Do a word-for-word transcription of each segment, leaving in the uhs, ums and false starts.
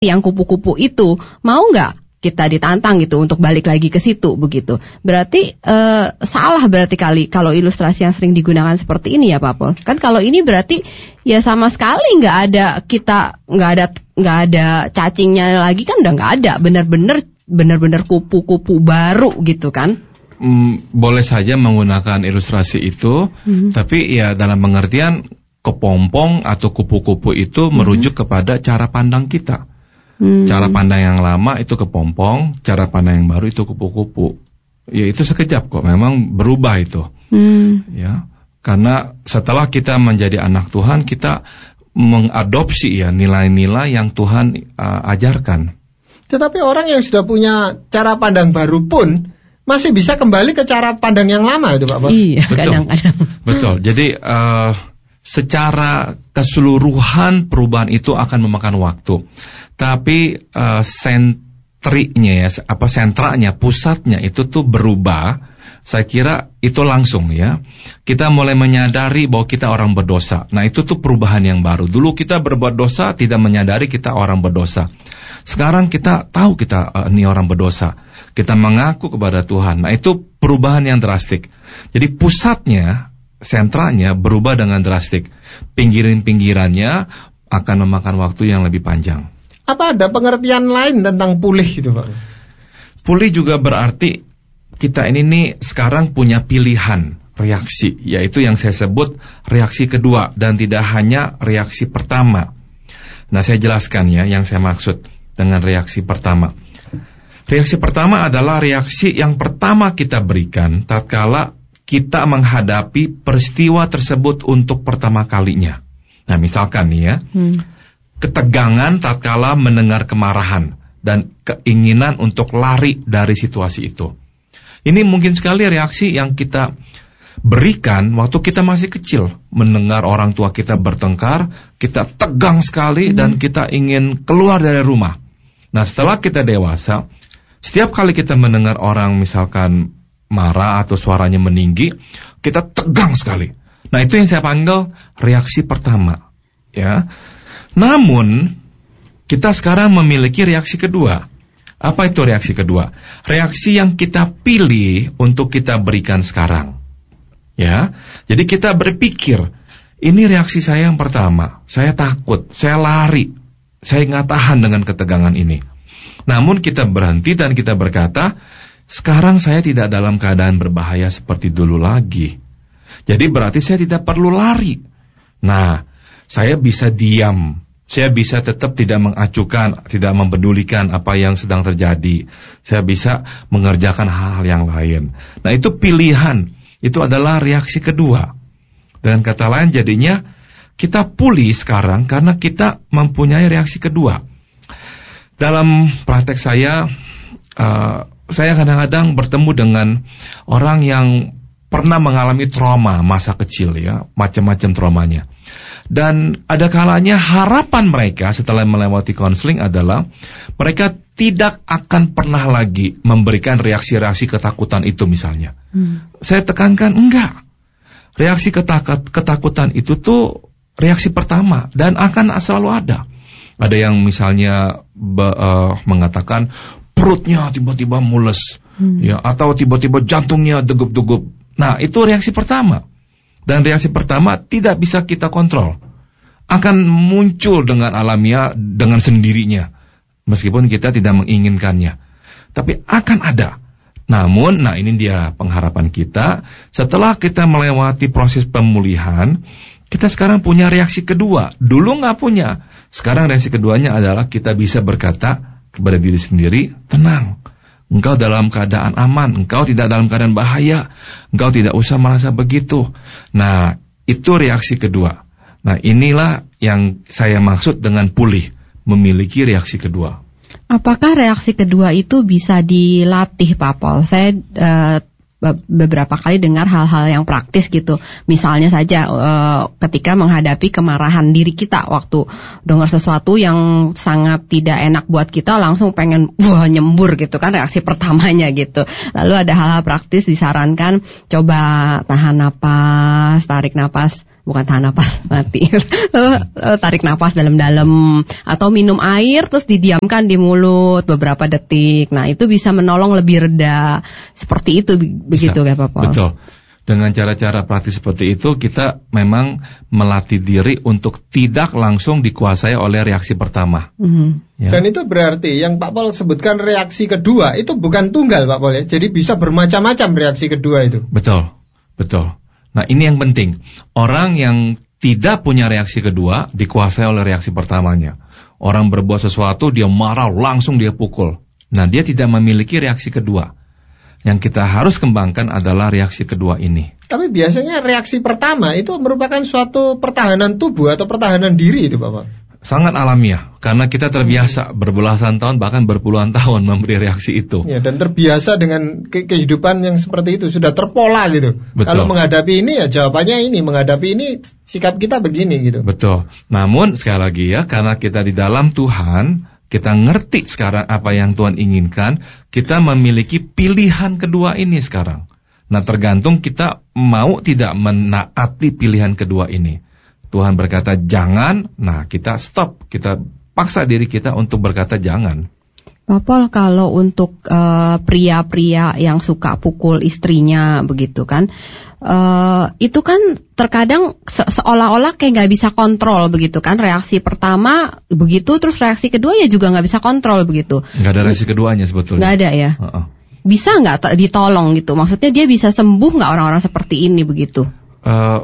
yang kupu-kupu itu, mau nggak kita ditantang gitu untuk balik lagi ke situ begitu. Berarti uh, salah berarti kali kalau ilustrasi yang sering digunakan seperti ini ya Pak Pol. Kan kalau ini berarti ya sama sekali nggak ada kita nggak ada nggak ada cacingnya lagi kan udah nggak ada. Benar-benar benar-benar kupu-kupu baru gitu kan. Hmm, boleh saja menggunakan ilustrasi itu, hmm. tapi ya dalam pengertian kepompong atau kupu-kupu itu hmm. merujuk kepada cara pandang kita. Hmm. Cara pandang yang lama itu kepompong, cara pandang yang baru itu kupu-kupu. Ya itu sekejap kok, memang berubah itu. Hmm. Ya, karena setelah kita menjadi anak Tuhan, kita mengadopsi ya nilai-nilai yang Tuhan uh, ajarkan. Tetapi orang yang sudah punya cara pandang baru pun masih bisa kembali ke cara pandang yang lama itu Pak Bos. Iya, kadang-kadang. Betul. Jadi uh, secara keseluruhan perubahan itu akan memakan waktu. Tapi uh, sentrinya ya, apa sentranya, pusatnya itu tuh berubah. Saya kira itu langsung ya. Kita mulai menyadari bahwa kita orang berdosa. Nah itu tuh perubahan yang baru. Dulu kita berbuat dosa, tidak menyadari kita orang berdosa. Sekarang kita tahu kita uh, ini orang berdosa. Kita mengaku kepada Tuhan. Nah itu perubahan yang drastik. Jadi pusatnya, sentranya berubah dengan drastik. Pinggiran-pinggirannya akan memakan waktu yang lebih panjang. Apa ada pengertian lain tentang pulih gitu Pak? Pulih juga berarti kita ini nih sekarang punya pilihan reaksi, yaitu yang saya sebut reaksi kedua dan tidak hanya reaksi pertama. Nah saya jelaskan ya yang saya maksud dengan reaksi pertama. Reaksi pertama adalah reaksi yang pertama kita berikan tatkala kita menghadapi peristiwa tersebut untuk pertama kalinya. Nah misalkan nih ya, hmm. ketegangan tatkala mendengar kemarahan dan keinginan untuk lari dari situasi itu. Ini mungkin sekali reaksi yang kita berikan waktu kita masih kecil. Mendengar orang tua kita bertengkar, kita tegang sekali hmm. dan kita ingin keluar dari rumah. Nah setelah kita dewasa, setiap kali kita mendengar orang misalkan marah atau suaranya meninggi, kita tegang sekali. Nah itu yang saya panggil reaksi pertama. Ya. Namun, kita sekarang memiliki reaksi kedua. Apa itu reaksi kedua? Reaksi yang kita pilih untuk kita berikan sekarang. Ya, jadi kita berpikir, ini reaksi saya yang pertama. Saya takut, saya lari, saya nggak tahan dengan ketegangan ini. Namun kita berhenti dan kita berkata, sekarang saya tidak dalam keadaan berbahaya seperti dulu lagi. Jadi berarti saya tidak perlu lari. Nah, saya bisa diam, saya bisa tetap tidak mengacukan, tidak mempedulikan apa yang sedang terjadi. Saya bisa mengerjakan hal-hal yang lain. Nah itu pilihan, itu adalah reaksi kedua. Dengan kata lain jadinya kita pulih sekarang karena kita mempunyai reaksi kedua. Dalam praktek saya, uh, saya kadang-kadang bertemu dengan orang yang pernah mengalami trauma masa kecil ya, macam-macam traumanya. Dan ada kalanya harapan mereka setelah melewati konseling adalah mereka tidak akan pernah lagi memberikan reaksi-reaksi ketakutan itu misalnya. Hmm. Saya tekankan enggak. Reaksi ketak- ketakutan itu tuh reaksi pertama dan akan selalu ada. Ada yang misalnya be- uh, mengatakan perutnya tiba-tiba mules, hmm. ya, atau tiba-tiba jantungnya degup-degup. Nah itu reaksi pertama. Dan reaksi pertama tidak bisa kita kontrol. Akan muncul dengan alamiah, dengan sendirinya. Meskipun kita tidak menginginkannya. Tapi akan ada. Namun, nah ini dia pengharapan kita. Setelah kita melewati proses pemulihan, kita sekarang punya reaksi kedua. Dulu nggak punya. Sekarang reaksi keduanya adalah kita bisa berkata kepada diri sendiri, tenang. Engkau dalam keadaan aman, engkau tidak dalam keadaan bahaya, engkau tidak usah merasa begitu. Nah, itu reaksi kedua. Nah, inilah yang saya maksud dengan pulih, memiliki reaksi kedua. Apakah reaksi kedua itu bisa dilatih, Pak Pol? Saya uh, beberapa kali dengar hal-hal yang praktis gitu. Misalnya saja uh, ketika menghadapi kemarahan diri kita waktu dengar sesuatu yang sangat tidak enak buat kita, langsung pengen wah nyembur gitu kan, reaksi pertamanya gitu. Lalu ada hal-hal praktis disarankan, coba tahan napas, tarik napas bukan tahan napas, mati. Tarik napas dalam-dalam atau minum air terus didiamkan di mulut beberapa detik. Nah, itu bisa menolong lebih reda. Seperti itu begitu ya, Pak Paul. Betul. Dengan cara-cara praktis seperti itu kita memang melatih diri untuk tidak langsung dikuasai oleh reaksi pertama. Mm-hmm. Ya. Dan itu berarti yang Pak Paul sebutkan reaksi kedua itu bukan tunggal, Pak Paul ya. Jadi bisa bermacam-macam reaksi kedua itu. Betul, betul. Nah, ini yang penting. Orang yang tidak punya reaksi kedua dikuasai oleh reaksi pertamanya. Orang berbuat sesuatu, dia marah, langsung dia pukul. Nah, dia tidak memiliki reaksi kedua. Yang kita harus kembangkan adalah reaksi kedua ini. Tapi biasanya reaksi pertama itu merupakan suatu pertahanan tubuh atau pertahanan diri itu, Bapak. Sangat alamiah, karena kita terbiasa berbelasan tahun bahkan berpuluhan tahun memberi reaksi itu. Ya, dan terbiasa dengan ke- kehidupan yang seperti itu, sudah terpola gitu. Betul. Kalau menghadapi ini ya jawabannya ini, menghadapi ini sikap kita begini gitu. Betul. Namun sekali lagi ya, karena kita di dalam Tuhan, kita ngerti sekarang apa yang Tuhan inginkan, kita memiliki pilihan kedua ini sekarang. Nah, tergantung kita mau tidak menaati pilihan kedua ini. Tuhan berkata jangan, nah kita stop, kita paksa diri kita untuk berkata jangan. Pak Paul, kalau untuk uh, pria-pria yang suka pukul istrinya begitu kan, uh, itu kan terkadang se- seolah-olah kayak nggak bisa kontrol begitu kan. Reaksi pertama begitu, terus reaksi kedua ya juga nggak bisa kontrol begitu. Nggak ada reaksi keduanya sebetulnya. Nggak ada ya. Uh-uh. Bisa nggak t- ditolong gitu? Maksudnya dia bisa sembuh nggak orang-orang seperti ini begitu? Uh,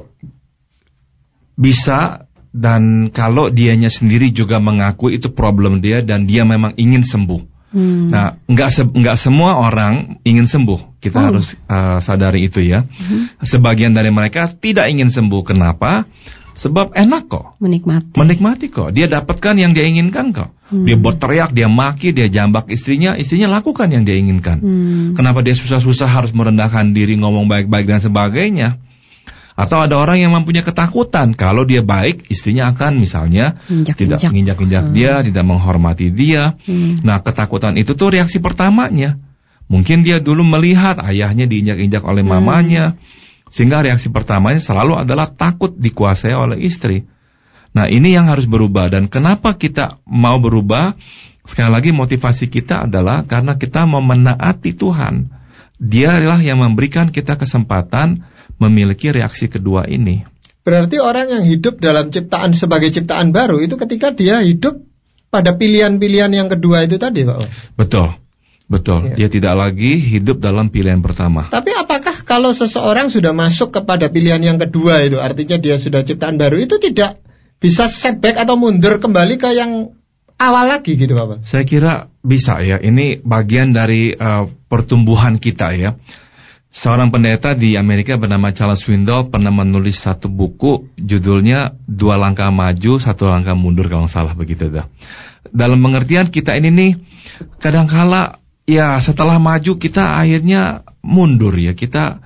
bisa. Dan kalau dianya sendiri juga mengakui itu problem dia dan dia memang ingin sembuh. Hmm. Nah, nggak se- nggak semua orang ingin sembuh. Kita oh. harus uh, sadari itu ya. Hmm. Sebagian dari mereka tidak ingin sembuh. Kenapa? Sebab enak kok. Menikmati. Menikmati kok. Dia dapatkan yang dia inginkan kok. Hmm. Dia berteriak, dia maki, dia jambak istrinya, istrinya lakukan yang dia inginkan. Hmm. Kenapa dia susah-susah harus merendahkan diri, ngomong baik-baik dan sebagainya? Atau ada orang yang mempunyai ketakutan kalau dia baik, istrinya akan misalnya injak, tidak menginjak-injak hmm. dia, tidak menghormati dia. Hmm. Nah, ketakutan itu tuh reaksi pertamanya. Mungkin dia dulu melihat ayahnya diinjak-injak oleh hmm. mamanya, sehingga reaksi pertamanya selalu adalah takut dikuasai oleh istri. Nah, ini yang harus berubah. Dan kenapa kita mau berubah? Sekali lagi motivasi kita adalah karena kita mau menaati Tuhan. Dia adalah yang memberikan kita kesempatan memiliki reaksi kedua ini. Berarti orang yang hidup dalam ciptaan sebagai ciptaan baru itu ketika dia hidup pada pilihan-pilihan yang kedua itu tadi, Pak. Betul, betul. Ya. Dia tidak lagi hidup dalam pilihan pertama. Tapi apakah kalau seseorang sudah masuk kepada pilihan yang kedua itu, artinya dia sudah ciptaan baru, itu tidak bisa setback atau mundur kembali ke yang awal lagi gitu, Pak? Saya kira bisa ya. Ini bagian dari uh, pertumbuhan kita ya. Seorang pendeta di Amerika bernama Charles Swindoll pernah menulis satu buku judulnya Dua Langkah Maju, Satu Langkah Mundur kalau salah begitu dah. Dalam pengertian kita ini nih kadangkala ya setelah maju kita akhirnya mundur ya, kita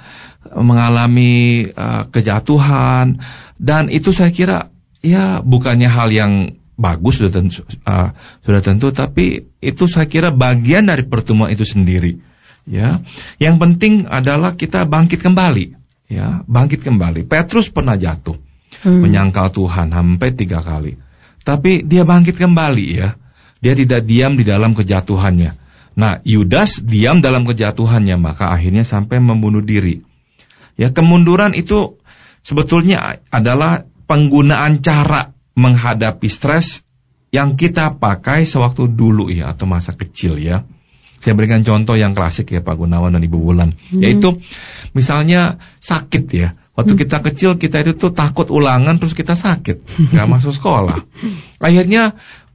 mengalami uh, kejatuhan dan itu saya kira ya bukannya hal yang bagus sudah tentu, uh, sudah tentu tapi itu saya kira bagian dari pertemuan itu sendiri. Ya, yang penting adalah kita bangkit kembali, ya, bangkit kembali. Petrus pernah jatuh, hmm. menyangkal Tuhan sampai tiga kali, tapi dia bangkit kembali, ya. Dia tidak diam di dalam kejatuhannya. Nah, Yudas diam dalam kejatuhannya, maka akhirnya sampai membunuh diri. Ya, kemunduran itu sebetulnya adalah penggunaan cara menghadapi stres yang kita pakai sewaktu dulu ya atau masa kecil ya. Saya berikan contoh yang klasik ya Pak Gunawan dan Ibu Wulan, hmm. yaitu misalnya sakit ya. Waktu hmm. kita kecil kita itu tuh takut ulangan terus kita sakit, nggak masuk sekolah. Akhirnya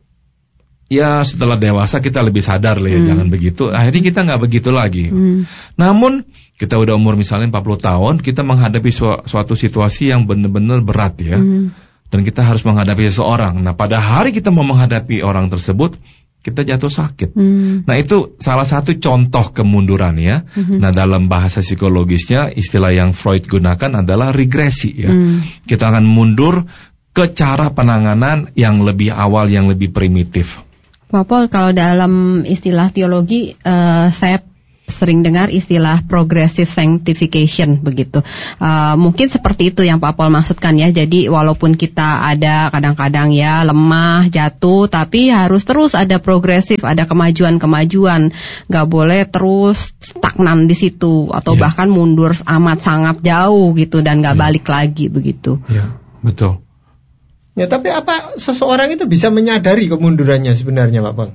ya setelah dewasa kita lebih sadar lah ya hmm. jangan begitu. Akhirnya kita nggak begitu lagi. Hmm. Namun kita udah umur misalnya empat puluh tahun, kita menghadapi su- suatu situasi yang benar-benar berat ya. Hmm. Dan kita harus menghadapi seseorang. Nah pada hari kita mau menghadapi orang tersebut, kita jatuh sakit. Hmm. Nah itu salah satu contoh kemunduran ya. Hmm. Nah dalam bahasa psikologisnya istilah yang Freud gunakan adalah regresi ya. Hmm. Kita akan mundur ke cara penanganan yang lebih awal, yang lebih primitif. Pak Paul, kalau dalam istilah teologi uh, saya sering dengar istilah progressive sanctification begitu. Uh, mungkin seperti itu yang Pak Paul maksudkan ya. Jadi walaupun kita ada kadang-kadang ya lemah, jatuh, tapi harus terus ada progresif, ada kemajuan-kemajuan. Gak boleh terus stagnan di situ atau yeah. bahkan mundur amat sangat jauh gitu dan gak yeah. balik lagi begitu. Ya, yeah, betul. Ya, tapi apa seseorang itu bisa menyadari kemundurannya sebenarnya Pak Paul?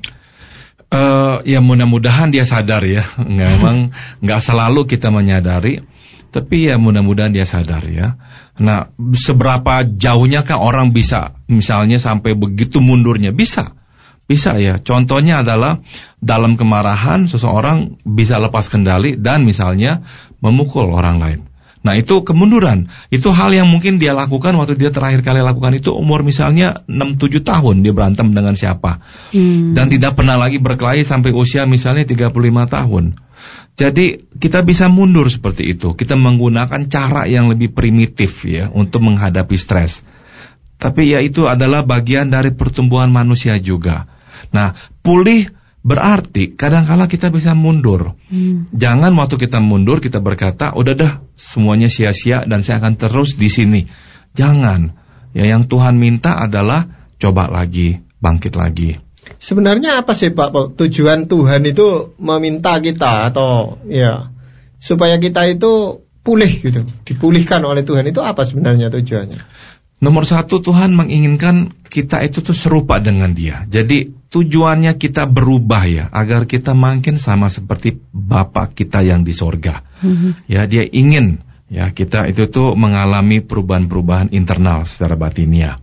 Uh, ya mudah-mudahan dia sadar ya. Nggak, emang nggak selalu kita menyadari, tapi ya mudah-mudahan dia sadar ya. Nah, seberapa jauhnya kan orang bisa misalnya sampai begitu mundurnya? Bisa, bisa ya. Contohnya adalah dalam kemarahan seseorang bisa lepas kendali dan misalnya memukul orang lain. Nah, itu kemunduran. Itu hal yang mungkin dia lakukan waktu dia terakhir kali lakukan itu umur misalnya enam tujuh tahun. Dia berantem dengan siapa. Hmm. Dan tidak pernah lagi berkelahi sampai usia misalnya tiga puluh lima tahun. Jadi kita bisa mundur seperti itu. Kita menggunakan cara yang lebih primitif ya untuk menghadapi stres. Tapi ya itu adalah bagian dari pertumbuhan manusia juga. Nah, pulih berarti kadang-kala kita bisa mundur. Hmm. Jangan waktu kita mundur kita berkata, udah dah semuanya sia-sia dan saya akan terus di sini. Jangan. Ya, yang Tuhan minta adalah coba lagi, bangkit lagi. Sebenarnya apa sih Pak tujuan Tuhan itu meminta kita atau ya supaya kita itu pulih gitu, dipulihkan oleh Tuhan, itu apa sebenarnya tujuannya? Nomor satu, Tuhan menginginkan kita itu tuh serupa dengan Dia. Jadi tujuannya kita berubah ya, agar kita makin sama seperti Bapa kita yang di sorga. Mm-hmm. Ya, Dia ingin ya kita itu tuh mengalami perubahan-perubahan internal secara batinia.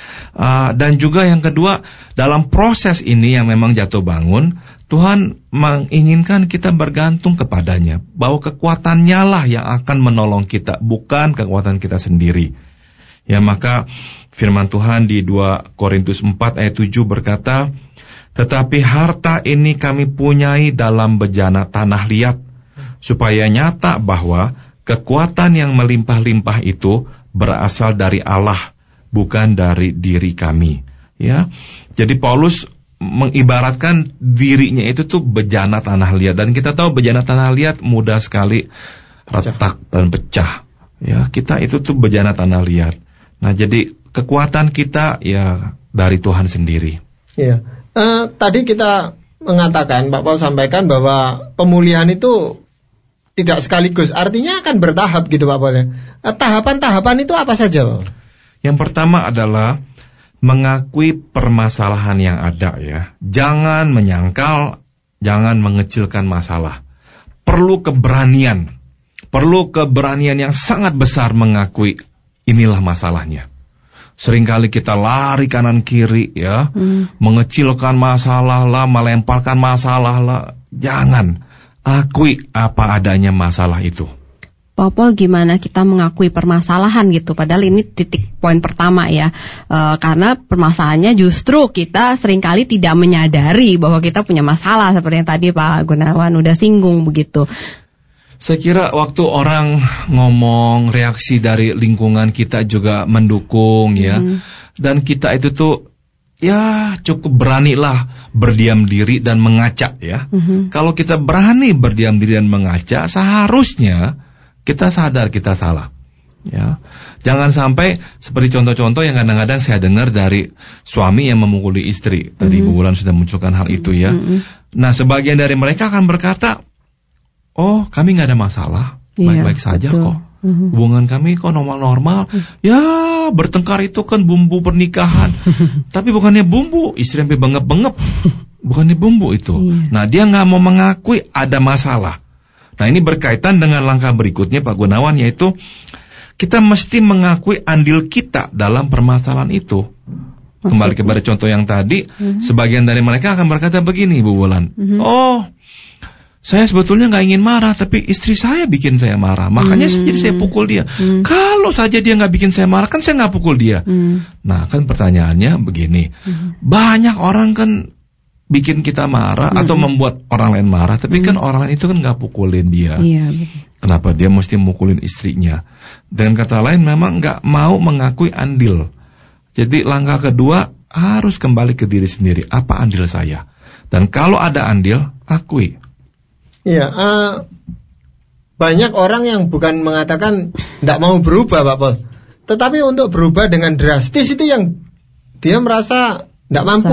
Uh, dan juga yang kedua, dalam proses ini yang memang jatuh bangun, Tuhan menginginkan kita bergantung kepadanya, bahwa kekuatannya lah yang akan menolong kita, bukan kekuatan kita sendiri. Ya, maka firman Tuhan di dua Korintus empat ayat tujuh berkata, tetapi harta ini kami punyai dalam bejana tanah liat, supaya nyata bahwa kekuatan yang melimpah-limpah itu berasal dari Allah, bukan dari diri kami. Ya, jadi Paulus mengibaratkan dirinya itu tuh bejana tanah liat, dan kita tahu bejana tanah liat mudah sekali retak dan pecah. Ya, kita itu tuh bejana tanah liat. Nah, jadi kekuatan kita ya dari Tuhan sendiri. Iya. Uh, tadi kita mengatakan, Pak Paul sampaikan bahwa pemulihan itu tidak sekaligus, artinya akan bertahap gitu Pak Paul ya. Uh, tahapan-tahapan itu apa saja Pak? Yang pertama adalah mengakui permasalahan yang ada ya. Jangan menyangkal, jangan mengecilkan masalah. Perlu keberanian. Perlu keberanian yang sangat besar mengakui inilah masalahnya. Seringkali kita lari kanan kiri ya, hmm. mengecilkan masalah lah, melemparkan masalah lah. Jangan, akui apa adanya masalah itu. Pak Paul, gimana kita mengakui permasalahan gitu? Padahal ini titik poin pertama ya, e, karena permasalahannya justru kita seringkali tidak menyadari bahwa kita punya masalah, seperti yang tadi Pak Gunawan udah singgung begitu. Saya kira waktu orang ngomong, reaksi dari lingkungan kita juga mendukung ya. Hmm. Dan kita itu tuh ya cukup beranilah berdiam diri dan mengaca ya. Hmm. Kalau kita berani berdiam diri dan mengaca, seharusnya kita sadar kita salah. Ya. Jangan sampai seperti contoh-contoh yang kadang-kadang saya dengar dari suami yang memukuli istri. Tadi hmm. Ibu Wulan sudah munculkan hal itu ya. Hmm. Nah, sebagian dari mereka akan berkata, oh, kami nggak ada masalah, baik-baik iya, saja betul. Kok. Mm-hmm. Hubungan kami kok normal-normal. Mm. Ya, bertengkar itu kan bumbu pernikahan. Tapi bukannya bumbu, istri sampai bengep-bengep. Bukannya bumbu itu. Iya. Nah, dia nggak mau mengakui ada masalah. Nah, ini berkaitan dengan langkah berikutnya Pak Gunawan, yaitu kita mesti mengakui andil kita dalam permasalahan itu. Maksudnya? Kembali kepada contoh yang tadi, mm-hmm. sebagian dari mereka akan berkata begini, Bu Wulan. Mm-hmm. Oh, saya sebetulnya nggak ingin marah, tapi istri saya bikin saya marah. Makanya hmm. jadi saya pukul dia. Hmm. Kalau saja dia nggak bikin saya marah, kan saya nggak pukul dia. Hmm. Nah, kan pertanyaannya begini. Hmm. Banyak orang kan bikin kita marah hmm. atau membuat orang lain marah, tapi hmm. kan orang lain itu kan nggak pukulin dia. Iya. Kenapa dia mesti mukulin istrinya? Dengan kata lain, memang nggak mau mengakui andil. Jadi langkah kedua harus kembali ke diri sendiri. Apa andil saya? Dan kalau ada andil, akui. Iya, uh, banyak orang yang bukan mengatakan tidak mau berubah, Pak Pol. Tetapi untuk berubah dengan drastis itu yang dia merasa tidak mampu.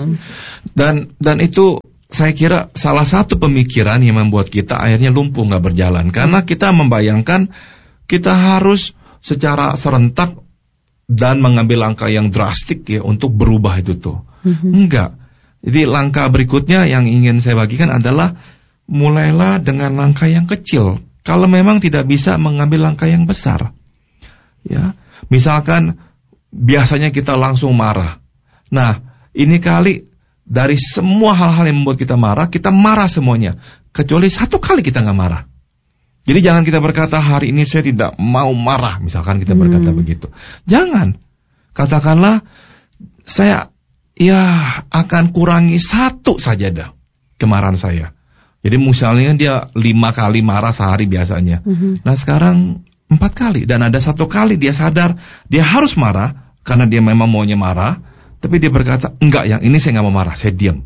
Dan dan itu saya kira salah satu pemikiran yang membuat kita akhirnya lumpuh, nggak berjalan. Karena kita membayangkan kita harus secara serentak dan mengambil langkah yang drastik ya untuk berubah itu tuh. Mm-hmm. Enggak. Jadi langkah berikutnya yang ingin saya bagikan adalah mulailah dengan langkah yang kecil. Kalau memang tidak bisa mengambil langkah yang besar. Ya, misalkan biasanya kita langsung marah. Nah, ini kali dari semua hal-hal yang membuat kita marah, kita marah semuanya. Kecuali satu kali kita nggak marah. Jadi jangan kita berkata hari ini saya tidak mau marah. Misalkan kita berkata hmm. begitu. Jangan. Katakanlah saya ya akan kurangi satu saja dah kemarahan saya. Jadi misalnya dia lima kali marah sehari biasanya. Hmm. Nah sekarang empat kali. Dan ada satu kali dia sadar dia harus marah karena dia memang maunya marah. Tapi dia berkata, enggak, yang ini saya nggak mau marah, saya diam.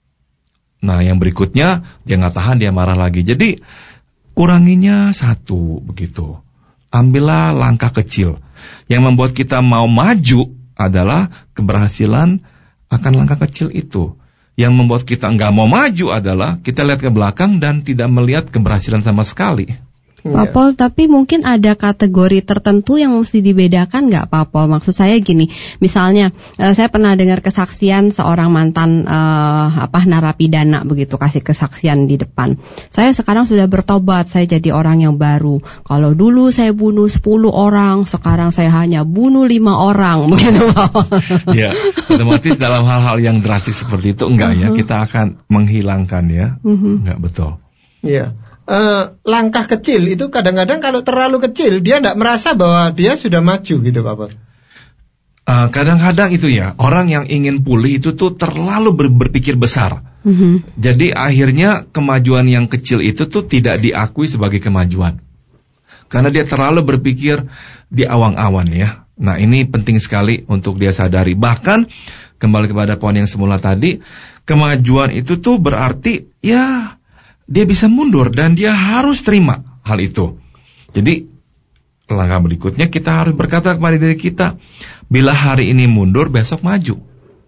Nah, yang berikutnya dia nggak tahan, dia marah lagi. Jadi kuranginya satu begitu. Ambillah langkah kecil. Yang membuat kita mau maju adalah keberhasilan akan langkah kecil itu. Yang membuat kita nggak mau maju adalah kita lihat ke belakang dan tidak melihat keberhasilan sama sekali. Pak Pol, tapi mungkin ada kategori tertentu yang mesti dibedakan nggak Pak Pol? Maksud saya gini, misalnya uh, saya pernah dengar kesaksian seorang mantan uh, apa narapidana begitu, kasih kesaksian di depan. Saya sekarang sudah bertobat, saya jadi orang yang baru. Kalau dulu saya bunuh sepuluh orang, sekarang saya hanya bunuh lima orang, begitu Pak Pol. Ya, otomatis dalam hal-hal yang drastis seperti itu enggak uh-huh. ya, kita akan menghilangkan ya, uh-huh. enggak betul. Iya. Uh, langkah kecil itu kadang-kadang kalau terlalu kecil dia tidak merasa bahwa dia sudah maju gitu Pak Pol. Uh, kadang-kadang itu ya orang yang ingin pulih itu tuh terlalu ber- berpikir besar. Mm-hmm. Jadi akhirnya kemajuan yang kecil itu tuh tidak diakui sebagai kemajuan. Karena dia terlalu berpikir di awang-awan ya. Nah ini penting sekali untuk dia sadari. Bahkan kembali kepada poin yang semula tadi, kemajuan itu tuh berarti ya dia bisa mundur dan dia harus terima hal itu. Jadi langkah berikutnya kita harus berkata kepada diri kita, bila hari ini mundur besok maju.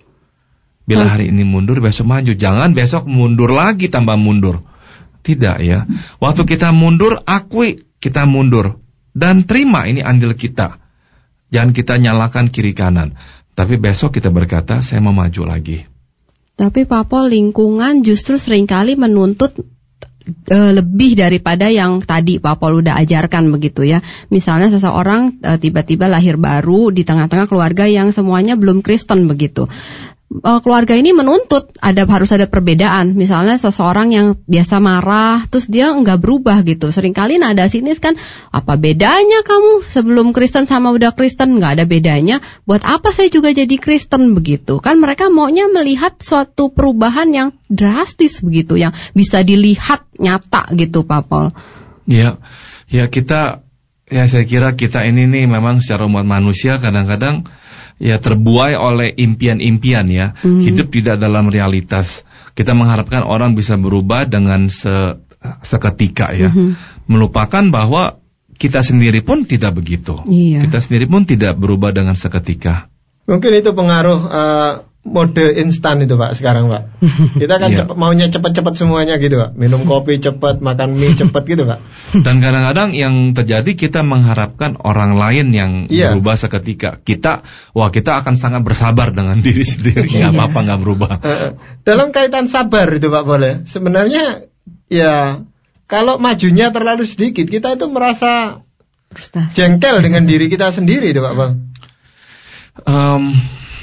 Bila hari ini mundur besok maju. Jangan besok mundur lagi tambah mundur. Tidak ya. Waktu kita mundur, akui kita mundur dan terima ini andil kita. Jangan kita nyalakan kiri kanan. Tapi besok kita berkata saya mau maju lagi. Tapi Pak Pol, lingkungan justru seringkali menuntut Uh, lebih daripada yang tadi Pak Pol udah ajarkan begitu ya. Misalnya seseorang uh, tiba-tiba lahir baru di tengah-tengah keluarga yang semuanya belum Kristen begitu. Uh, keluarga ini menuntut ada harus ada perbedaan. Misalnya seseorang yang biasa marah terus dia enggak berubah gitu. Seringkali nada sinis kan, apa bedanya kamu sebelum Kristen sama udah Kristen? Enggak ada bedanya. Buat apa saya juga jadi Kristen begitu? Kan mereka maunya melihat suatu perubahan yang drastis begitu, yang bisa dilihat nyata gitu Pak Pol. Ya, ya kita ya saya kira kita ini nih memang secara umat manusia kadang-kadang ya terbuai oleh impian-impian ya. Hmm. Hidup tidak dalam realitas. Kita mengharapkan orang bisa berubah dengan se- seketika ya. Hmm. Melupakan bahwa kita sendiri pun tidak begitu. Iya. Kita sendiri pun tidak berubah dengan seketika. Mungkin itu pengaruh uh, mode instan itu Pak sekarang Pak. Kita kan yeah. cepet, maunya cepat-cepat semuanya gitu Pak. Minum kopi cepat, makan mie cepat gitu Pak. Dan kadang-kadang yang terjadi kita mengharapkan orang lain yang yeah. berubah seketika. Kita, wah kita akan sangat bersabar dengan diri sendiri. Gak apa-apa gak berubah. Dalam kaitan sabar itu Pak boleh. Sebenarnya ya kalau majunya terlalu sedikit kita itu merasa frustasi, jengkel dengan diri kita sendiri itu Pak Bang. Um,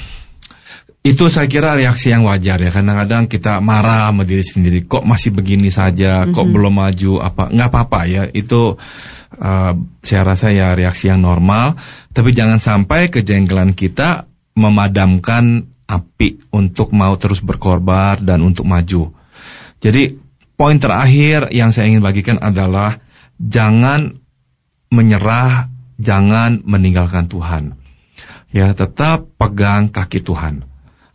Itu saya kira reaksi yang wajar ya. Kadang-kadang kita marah sama diri sendiri. Kok masih begini saja, kok mm-hmm. belum maju, apa nggak apa-apa ya. Itu uh, saya rasa ya reaksi yang normal. Tapi jangan sampai kejengkelan kita memadamkan api untuk mau terus berkorban dan untuk maju. Jadi poin terakhir yang saya ingin bagikan adalah jangan menyerah, jangan meninggalkan Tuhan. Ya, tetap pegang kaki Tuhan.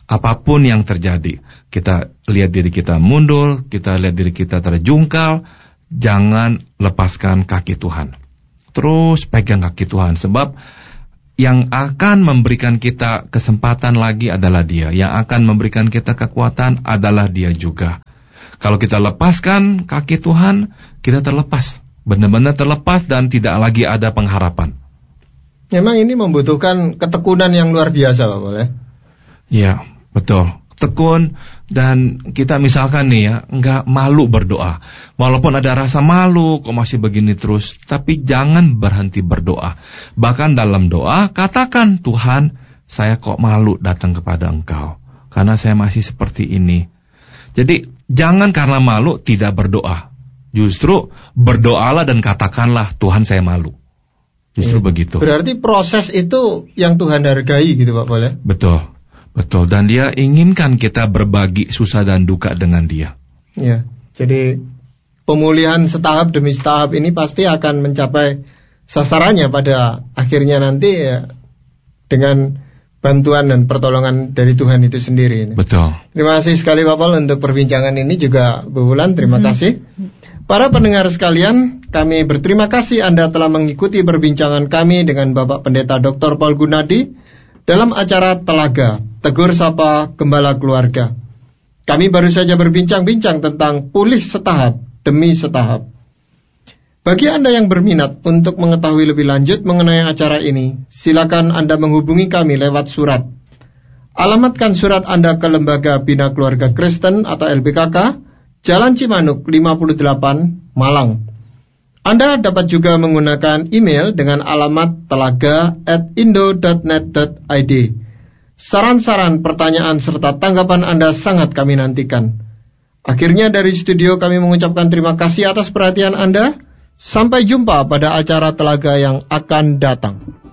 Apapun yang terjadi, kita lihat diri kita mundur, kita lihat diri kita terjungkal, jangan lepaskan kaki Tuhan. Terus pegang kaki Tuhan, sebab yang akan memberikan kita kesempatan lagi adalah Dia. Yang akan memberikan kita kekuatan adalah Dia juga. Kalau kita lepaskan kaki Tuhan, kita terlepas. Benar-benar terlepas dan tidak lagi ada pengharapan. Memang ini membutuhkan ketekunan yang luar biasa, Pak Boleh? Ya, betul. Tekun, dan kita misalkan nih ya, nggak malu berdoa. Walaupun ada rasa malu, kok masih begini terus, tapi jangan berhenti berdoa. Bahkan dalam doa, katakan, Tuhan, saya kok malu datang kepada Engkau, karena saya masih seperti ini. Jadi, jangan karena malu tidak berdoa. Justru berdoalah dan katakanlah, Tuhan saya malu. Justru ya, begitu. Berarti proses itu yang Tuhan hargai gitu Pak Boleh? Betul, betul. Dan Dia inginkan kita berbagi susah dan duka dengan Dia. Ya, jadi pemulihan setahap demi setahap ini pasti akan mencapai sasarannya pada akhirnya nanti ya, dengan bantuan dan pertolongan dari Tuhan itu sendiri. Betul. Terima kasih sekali Pak Paul untuk perbincangan ini, juga Bu Wulan, terima hmm. kasih. Para pendengar sekalian, kami berterima kasih Anda telah mengikuti perbincangan kami dengan Bapak Pendeta Doktor Paul Gunadi dalam acara Telaga, Tegur Sapa Gembala Keluarga. Kami baru saja berbincang-bincang tentang pulih setahap demi setahap. Bagi Anda yang berminat untuk mengetahui lebih lanjut mengenai acara ini, silakan Anda menghubungi kami lewat surat. Alamatkan surat Anda ke Lembaga Bina Keluarga Kristen atau L B K K, Jalan Cimanuk lima puluh delapan, Malang. Anda dapat juga menggunakan email dengan alamat telaga at indo dot net dot i d. Saran-saran, pertanyaan, serta tanggapan Anda sangat kami nantikan. Akhirnya dari studio kami mengucapkan terima kasih atas perhatian Anda. Sampai jumpa pada acara Telaga yang akan datang.